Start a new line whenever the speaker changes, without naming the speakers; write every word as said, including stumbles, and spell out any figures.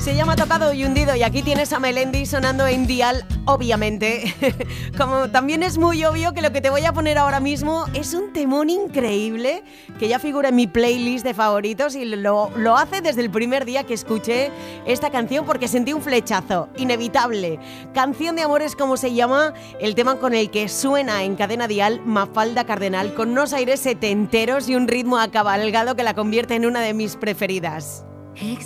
Se llama Tocado y Hundido y aquí tienes a Melendi sonando en Dial, obviamente. Como también es muy obvio que lo que te voy a poner ahora mismo es un temón increíble que ya figura en mi playlist de favoritos y lo, lo hace desde el primer día que escuché esta canción porque sentí un flechazo, inevitable. Canción de amor es como se llama el tema con el que suena en Cadena Dial Mafalda Cardenal, con unos aires setenteros y un ritmo acabalgado que la convierte en una de mis preferidas.